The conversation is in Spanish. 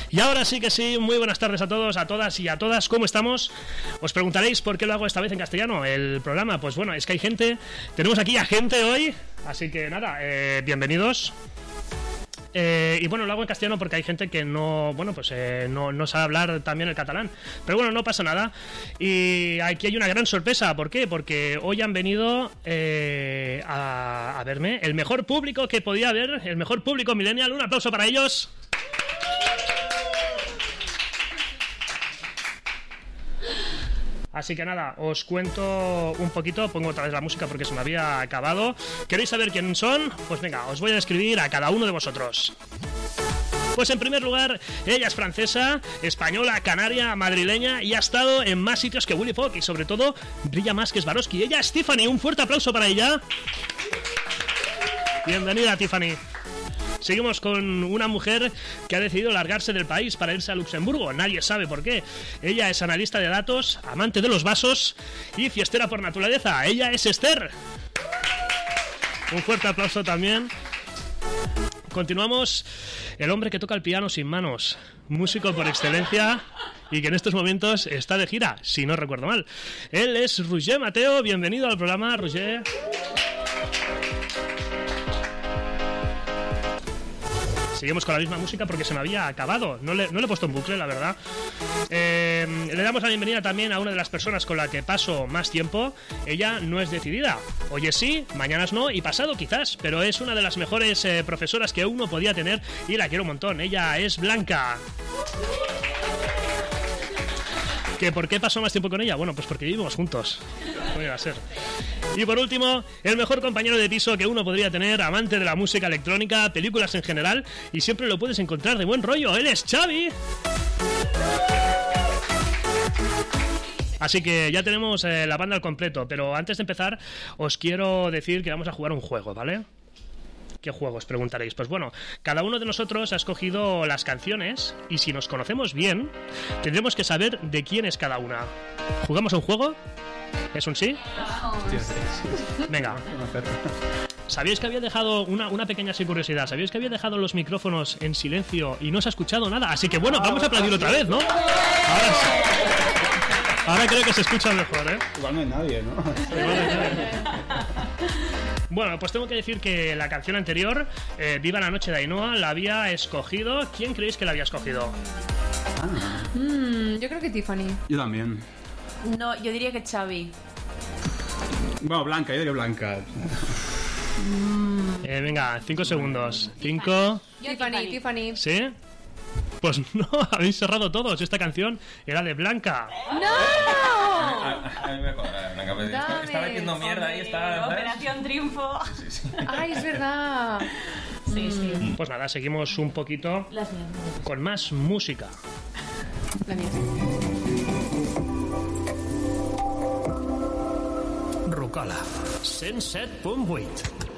Y ahora sí que sí, muy buenas tardes a todos, a todas y a todas, ¿cómo estamos? Os preguntaréis por qué lo hago esta vez en castellano, el programa. Pues bueno, es que hay gente, tenemos aquí a gente hoy, así que nada, bienvenidos. Y bueno, lo hago en castellano porque hay gente que no, bueno, pues no sabe hablar también el catalán. Pero bueno, no pasa nada. Y aquí hay una gran sorpresa. ¿Por qué? Porque hoy han venido a verme el mejor público que podía haber, el mejor público millennial. Un aplauso para ellos. Así que nada, os cuento un poquito, pongo otra vez la música porque se me había acabado. ¿Queréis saber quién son? Pues venga, os voy a describir a cada uno de vosotros. Pues en primer lugar, ella es francesa, española, canaria, madrileña y ha estado en más sitios que Willy Fogg y sobre todo brilla más que Swarovski. Ella es Tiffany, un fuerte aplauso para ella. Bienvenida, Tiffany. Seguimos con una mujer que ha decidido largarse del país para irse a Luxemburgo. Nadie sabe por qué. Ella es analista de datos, amante de los vasos y fiestera por naturaleza. Ella es Esther. Un fuerte aplauso también. Continuamos. El hombre que toca el piano sin manos, músico por excelencia y que en estos momentos está de gira, si no recuerdo mal. Él es Roger Mateo. Bienvenido al programa, Roger. Seguimos con la misma música porque se me había acabado. No le he puesto en bucle, la verdad. Le damos la bienvenida también a una de las personas con la que paso más tiempo. Ella no es decidida. Hoy es sí, mañanas no y pasado quizás. Pero es una de las mejores profesoras que uno podía tener y la quiero un montón. Ella es Blanca. ¿Que por qué paso más tiempo con ella? Bueno, pues porque vivimos juntos. ¿Cómo iba a ser? Y por último, el mejor compañero de piso que uno podría tener, amante de la música electrónica, películas en general, y siempre lo puedes encontrar de buen rollo. Él es Xavi. Así que ya tenemos la banda al completo, pero antes de empezar os quiero decir que vamos a jugar un juego, ¿vale? ¿Qué juego? Os preguntaréis. Pues bueno, cada uno de nosotros ha escogido las canciones y si nos conocemos bien, tendremos que saber de quién es cada una. ¿Jugamos a un juego? ¿Es un sí? Venga. ¿Sabíais que había dejado una pequeña curiosidad? ¿Sabíais que había dejado los micrófonos en silencio y no se ha escuchado nada? Así que bueno, vamos a aplaudir otra vez, ¿no? Ahora creo que se escucha mejor, ¿eh? Igual no hay nadie, ¿no? Bueno, pues tengo que decir que la canción anterior, Viva la noche de Ainhoa, la había escogido. ¿Quién creéis que la había escogido? Yo creo que Tiffany. Yo también. No, yo diría que Xavi. Bueno, Blanca, yo diría Blanca. Venga, 5 segundos. 5. Tiffany. ¿Sí? Pues no, habéis cerrado todos. Esta canción era de Blanca. ¡No! A mí me cuadra, Blanca. Pues estaba haciendo mierda ahí, estaba... Operación Triunfo. Sí. ¡Ay, es verdad! Sí. Pues nada, seguimos un poquito Las mías. con más música. La mía. Rucola 107.8.